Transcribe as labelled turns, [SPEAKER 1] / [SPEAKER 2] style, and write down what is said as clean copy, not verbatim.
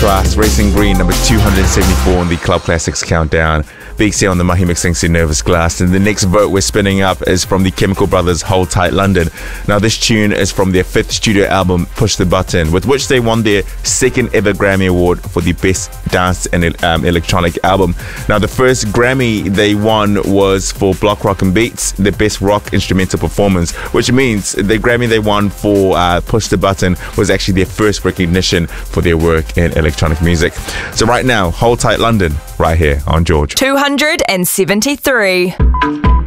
[SPEAKER 1] Trust, Racing Green, number 274 on the Club Classics Countdown. Big C on the Mahi mixing to Nervous Glass. And the next vote we're spinning up is from the Chemical Brothers' Hold Tight London. Now this tune is from their 5th studio album, Push the Button, with which they won their 2nd ever Grammy Award for the Best Dance and Electronic Album. Now the first Grammy they won was for Block Rock and Beats, the Best Rock Instrumental Performance, which means the Grammy they won for Push the Button was actually their first recognition for their work in electronic music. So right now, Hold Tight London, right here on George.
[SPEAKER 2] 273.